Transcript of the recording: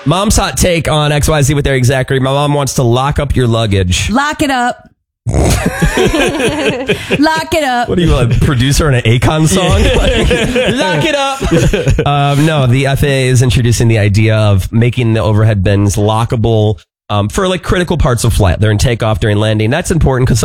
Mom's hot take on XYZ with Eric Zachary. My mom wants to lock up your luggage. Lock it up. Lock it up. What are you, a producer in an Akon song? Lock it up. No, the FAA is introducing the idea of making the overhead bins lockable for like critical parts of flight. They're in takeoff, during landing. That's important because